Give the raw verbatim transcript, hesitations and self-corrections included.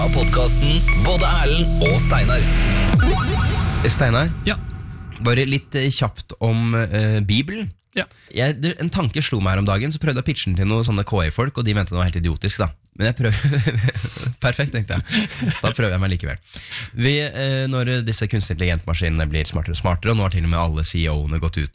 Av podcasten både Erlend og Steinar. Steinar, Ja. bare litt eh, kjapt om eh, Bibelen. Ja. Jeg, det, en tanke slo meg her om dagen, så prøvde jeg å pitche den til noen sånne K I-folk, og de mente det var helt idiotisk da. Men jeg prøver, perfekt tenkte jeg, da prøver jeg meg likevel. Vi, eh, når disse kunstig intelligentmaskinene blir smartere og smartere, og nå har til og med alle C E O-ene gått ut